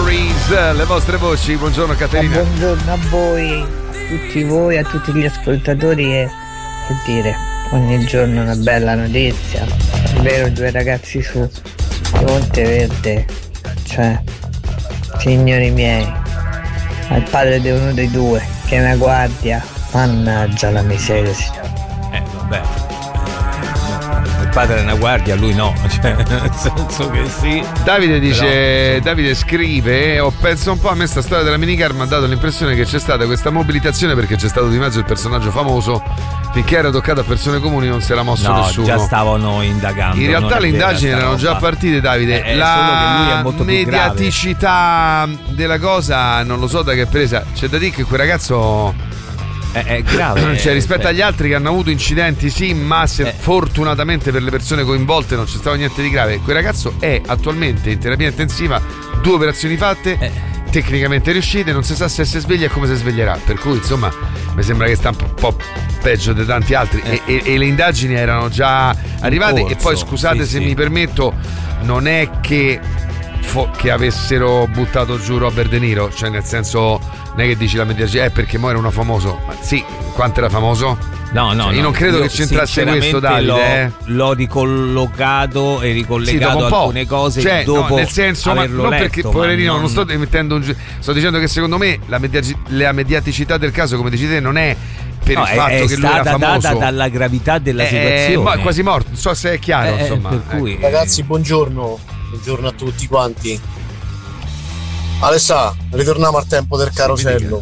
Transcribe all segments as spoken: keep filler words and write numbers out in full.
Memories, le vostre voci. Buongiorno Caterina. Buongiorno a voi, tutti voi, a tutti gli ascoltatori e che dire, ogni giorno una bella notizia. È vero, due ragazzi su Monteverde, cioè, signori miei, al padre di uno dei due, che è una guardia, mannaggia la miseria, signore. Eh, vabbè. Il padre è una guardia, lui no, cioè, nel senso che sì. Davide dice, però, Davide scrive: ho penso un po', a me sta storia della minicar mi ha dato l'impressione che c'è stata questa mobilitazione perché c'è stato di mezzo il personaggio famoso, finché era toccato a persone comuni non si era mosso no, nessuno. già stavano indagando. In realtà le indagini erano già partite, Davide. È, è la mediaticità della cosa non lo so da che è presa. C'è da dire che quel ragazzo È, è grave. Cioè, rispetto cioè. agli altri che hanno avuto incidenti, sì, ma se eh. fortunatamente per le persone coinvolte non c'è stato niente di grave. Quel ragazzo è attualmente in terapia intensiva, due operazioni fatte, eh. tecnicamente riuscite, non si sa se si sveglia e come si sveglierà. Per cui, insomma, mi sembra che sta un po' peggio di tanti altri. Eh. E, e, e le indagini erano già arrivate. Corso, e poi, scusate sì, se sì. mi permetto, non è che. che avessero buttato giù Robert De Niro, cioè nel senso non è che dici la mediazione è perché mo era uno famoso, ma sì, quanto era famoso? No, no, cioè, io no, non credo io che c'entrasse questo, Davide. L'ho, eh. l'ho ricollocato e ricollegato sì, alcune cose, cioè, dopo no, nel senso, ma non letto, perché poverino, non... non sto mettendo un gi- sto dicendo che secondo me la, media- la mediaticità del caso, come dici te, non è per no, il fatto è che lui era famoso, è stata data dalla gravità della è, situazione. È quasi morto, non so se è chiaro, eh, insomma. Per cui, eh. Ragazzi, buongiorno, buongiorno a tutti quanti. Alessà, ritorniamo al tempo del carosello.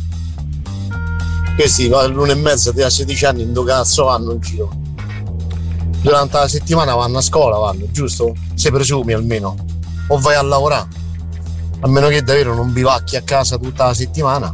Questi all'una e mezza a sedici anni in dove cazzo vanno in giro? Durante la settimana vanno a scuola, vanno, giusto? Se presumi almeno. O vai a lavorare. A meno che davvero non bivacchi a casa tutta la settimana.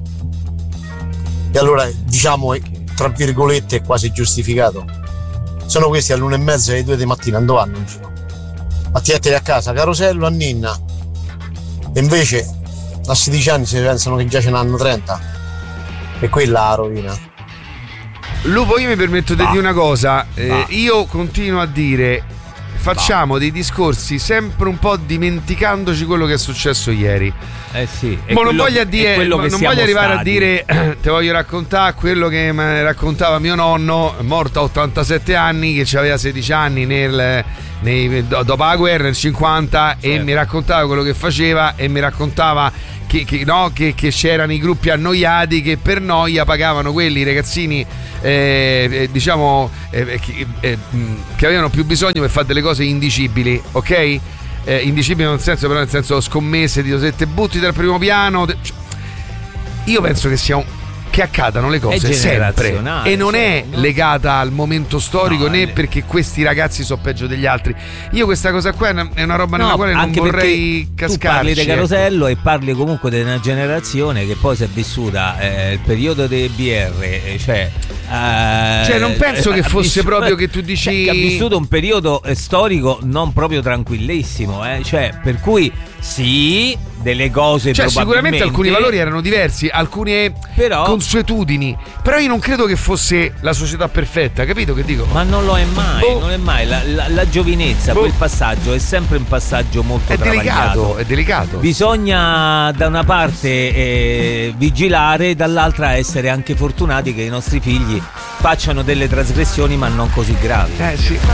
E allora diciamo, tra virgolette, è quasi giustificato. Sono questi all'una e mezza e alle due di mattina dove vanno in giro? Ma ti metti a casa, carosello a ninna. E invece a sedici anni si pensano che già ce n'hanno trenta. E quella è la rovina. Lupo, io mi permetto di dire una cosa, eh, io continuo a dire facciamo Va. dei discorsi sempre un po' dimenticandoci quello che è successo ieri. Eh sì, ma non voglio dire, ma non voglio arrivare stati. a dire te voglio raccontare quello che mi raccontava mio nonno, morto a ottantasette anni, che aveva sedici anni nel, nei, dopo la guerra nel cinquanta, certo. E mi raccontava quello che faceva e mi raccontava che, che, no, che, che c'erano i gruppi annoiati che per noia pagavano quelli ragazzini eh, diciamo eh, che, eh, che avevano più bisogno per fare delle cose indicibili, ok? Eh, indicibile nel senso, però nel senso scommesse di se te butti dal primo piano te... io penso che sia un... che accadano le cose sempre e non cioè, è no? legata al momento storico, no, né è... perché questi ragazzi sono peggio degli altri. Io questa cosa qua è una roba no, nella quale non vorrei cascarci. Tu parli di carosello e parli comunque di una generazione che poi si è vissuta eh, il periodo dei B R, cioè Uh, cioè non penso che fosse vissuto, proprio che tu dici cioè, che ha vissuto un periodo eh, storico non proprio tranquillissimo, eh? Cioè per cui sì, delle cose cioè probabilmente sicuramente alcuni valori erano diversi, alcune però, consuetudini, però io non credo che fosse la società perfetta, capito che dico? Ma non lo è mai, boh. non è mai la, la, la giovinezza, boh. quel passaggio è sempre un passaggio molto è delicato, è delicato. Bisogna da una parte eh, vigilare, dall'altra essere anche fortunati che i nostri figli facciano delle trasgressioni ma non così gravi. Eh sì.